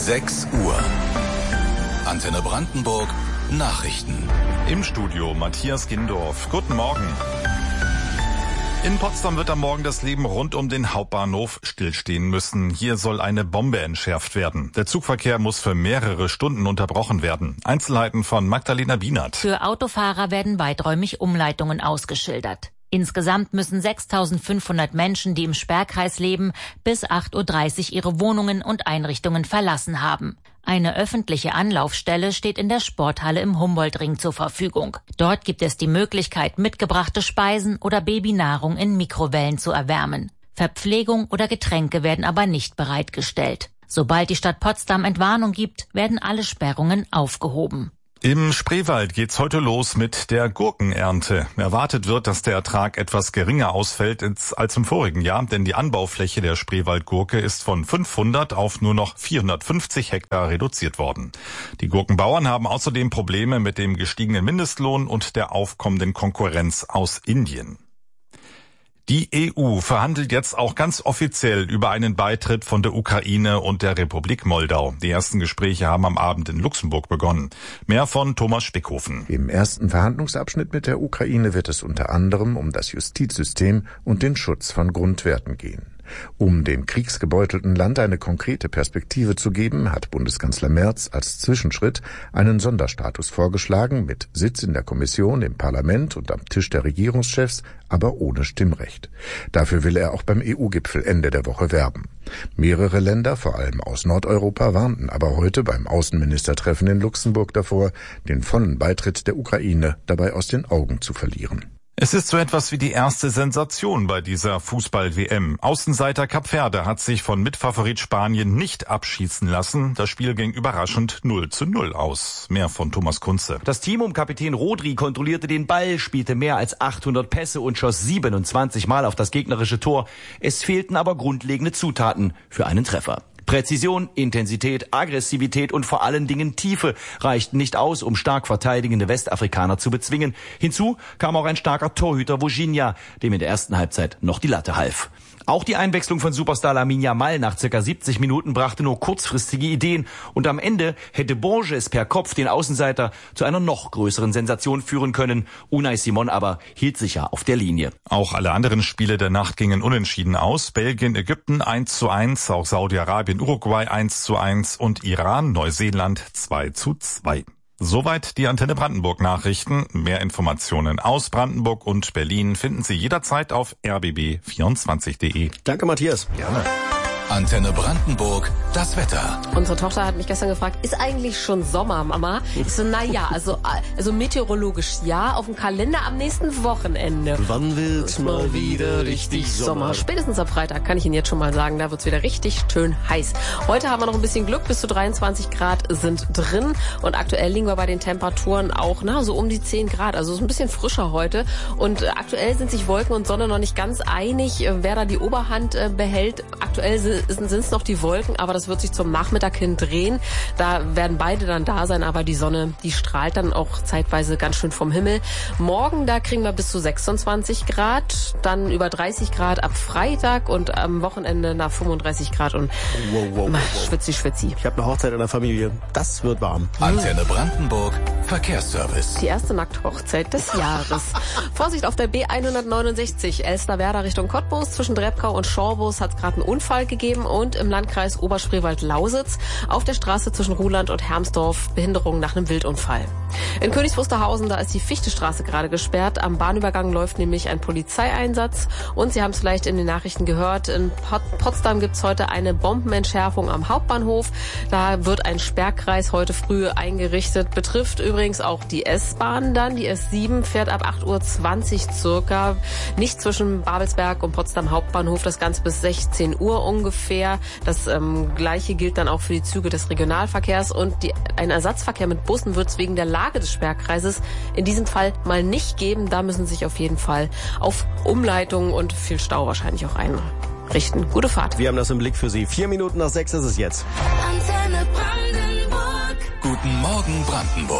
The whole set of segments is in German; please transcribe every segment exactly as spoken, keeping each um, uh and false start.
sechs Uhr. Antenne Brandenburg Nachrichten. Im Studio Matthias Gindorf. Guten Morgen. In Potsdam wird am Morgen das Leben rund um den Hauptbahnhof stillstehen müssen. Hier soll eine Bombe entschärft werden. Der Zugverkehr muss für mehrere Stunden unterbrochen werden. Einzelheiten von Magdalena Bienert. Für Autofahrer werden weiträumig Umleitungen ausgeschildert. Insgesamt müssen sechstausendfünfhundert Menschen, die im Sperrkreis leben, bis acht Uhr dreißig ihre Wohnungen und Einrichtungen verlassen haben. Eine öffentliche Anlaufstelle steht in der Sporthalle im Humboldtring zur Verfügung. Dort gibt es die Möglichkeit, mitgebrachte Speisen oder Babynahrung in Mikrowellen zu erwärmen. Verpflegung oder Getränke werden aber nicht bereitgestellt. Sobald die Stadt Potsdam Entwarnung gibt, werden alle Sperrungen aufgehoben. Im Spreewald geht's heute los mit der Gurkenernte. Erwartet wird, dass der Ertrag etwas geringer ausfällt als im vorigen Jahr, denn die Anbaufläche der Spreewaldgurke ist von fünfhundert auf nur noch vierhundertfünfzig Hektar reduziert worden. Die Gurkenbauern haben außerdem Probleme mit dem gestiegenen Mindestlohn und der aufkommenden Konkurrenz aus Indien. Die E U verhandelt jetzt auch ganz offiziell über einen Beitritt von der Ukraine und der Republik Moldau. Die ersten Gespräche haben am Abend in Luxemburg begonnen. Mehr von Thomas Spickhofen. Im ersten Verhandlungsabschnitt mit der Ukraine wird es unter anderem um das Justizsystem und den Schutz von Grundwerten gehen. Um dem kriegsgebeutelten Land eine konkrete Perspektive zu geben, hat Bundeskanzler Merz als Zwischenschritt einen Sonderstatus vorgeschlagen, mit Sitz in der Kommission, im Parlament und am Tisch der Regierungschefs, aber ohne Stimmrecht. Dafür will er auch beim E U-Gipfel Ende der Woche werben. Mehrere Länder, vor allem aus Nordeuropa, warnten aber heute beim Außenministertreffen in Luxemburg davor, den vollen Beitritt der Ukraine dabei aus den Augen zu verlieren. Es ist so etwas wie die erste Sensation bei dieser Fußball-W M. Außenseiter Kap Verde hat sich von Mitfavorit Spanien nicht abschießen lassen. Das Spiel ging überraschend null zu null aus. Mehr von Thomas Kunze. Das Team um Kapitän Rodri kontrollierte den Ball, spielte mehr als achthundert Pässe und schoss siebenundzwanzig Mal auf das gegnerische Tor. Es fehlten aber grundlegende Zutaten für einen Treffer. Präzision, Intensität, Aggressivität und vor allen Dingen Tiefe reichten nicht aus, um stark verteidigende Westafrikaner zu bezwingen. Hinzu kam auch ein starker Torhüter Vojinha, dem in der ersten Halbzeit noch die Latte half. Auch die Einwechslung von Superstar Lamine Yamal nach circa siebzig Minuten brachte nur kurzfristige Ideen und am Ende hätte Borges per Kopf den Außenseiter zu einer noch größeren Sensation führen können. Unai Simon aber hielt sich ja auf der Linie. Auch alle anderen Spiele der Nacht gingen unentschieden aus. Belgien, Ägypten eins zu eins, auch Saudi-Arabien, Uruguay eins zu eins und Iran, Neuseeland zwei zu zwei. Soweit die Antenne Brandenburg Nachrichten. Mehr Informationen aus Brandenburg und Berlin finden Sie jederzeit auf r b b vierundzwanzig punkt de. Danke, Matthias. Gerne. Antenne Brandenburg, das Wetter. Unsere Tochter hat mich gestern gefragt, ist eigentlich schon Sommer, Mama? Ich so, na ja, also, also meteorologisch ja, auf dem Kalender am nächsten Wochenende. Wann wird's mal wieder richtig Sommer? Spätestens am Freitag kann ich Ihnen jetzt schon mal sagen, da wird's wieder richtig schön heiß. Heute haben wir noch ein bisschen Glück, bis zu dreiundzwanzig Grad sind drin und aktuell liegen wir bei den Temperaturen auch, na, so um die zehn Grad, also ist ein bisschen frischer heute und aktuell sind sich Wolken und Sonne noch nicht ganz einig, wer da die Oberhand behält. Aktuell sind sind es noch die Wolken, aber das wird sich zum Nachmittag hin drehen. Da werden beide dann da sein, aber die Sonne, die strahlt dann auch zeitweise ganz schön vom Himmel. Morgen, da kriegen wir bis zu sechsundzwanzig Grad, dann über dreißig Grad ab Freitag und am Wochenende nach fünfunddreißig Grad und wow, wow, wow. schwitzi, schwitzi. Ich habe eine Hochzeit in der Familie. Das wird warm. Antenne Brandenburg, Verkehrsservice. Die erste Nackthochzeit des Jahres. Vorsicht auf der B hundertneunundsechzig, Elsterwerda Richtung Cottbus. Zwischen Drebkau und Schorbus hat es gerade einen Unfall gegeben. Und im Landkreis Oberspreewald-Lausitz auf der Straße zwischen Ruhland und Hermsdorf Behinderung nach einem Wildunfall. In Königs Wusterhausen, da ist die Fichtestraße gerade gesperrt. Am Bahnübergang läuft nämlich ein Polizeieinsatz. Und Sie haben es vielleicht in den Nachrichten gehört, in Potsdam gibt es heute eine Bombenentschärfung am Hauptbahnhof. Da wird ein Sperrkreis heute früh eingerichtet. Betrifft übrigens auch die S-Bahn dann. Die S sieben fährt ab acht Uhr zwanzig circa. Nicht zwischen Babelsberg und Potsdam Hauptbahnhof. Das Ganze bis sechzehn Uhr ungefähr. Das ähm, Gleiche gilt dann auch für die Züge des Regionalverkehrs und die, ein Ersatzverkehr mit Bussen wird es wegen der Lage des Sperrkreises in diesem Fall mal nicht geben. Da müssen Sie sich auf jeden Fall auf Umleitungen und viel Stau wahrscheinlich auch einrichten. Gute Fahrt. Wir haben das im Blick für Sie. Vier Minuten nach sechs ist es jetzt. Guten Morgen Brandenburg.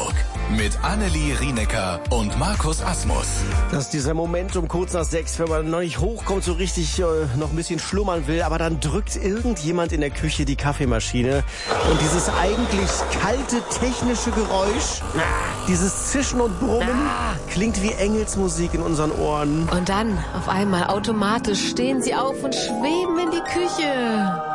mit Annelie Rienecker und Markus Asmus. Das ist dieser Moment um kurz nach sechs, wenn man noch nicht hochkommt, so richtig äh, noch ein bisschen schlummern will, aber dann drückt irgendjemand in der Küche die Kaffeemaschine und dieses eigentlich kalte technische Geräusch, dieses Zischen und Brummen, klingt wie Engelsmusik in unseren Ohren. Und dann, auf einmal, automatisch stehen sie auf und schweben in die Küche.